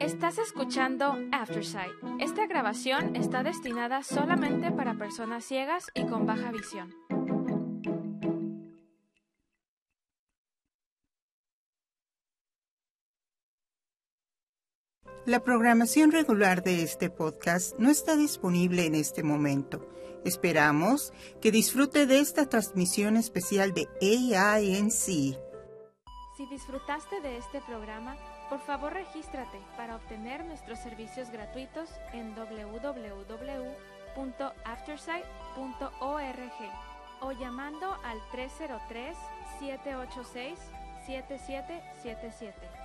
Estás escuchando Aftersight. Esta grabación está destinada solamente para personas ciegas y con baja visión. La programación regular de este podcast no está disponible en este momento. Esperamos que disfrute de esta transmisión especial de AINC. Si disfrutaste de este programa, por favor regístrate para obtener nuestros servicios gratuitos en www.aftersight.org o llamando al 303-786-7777.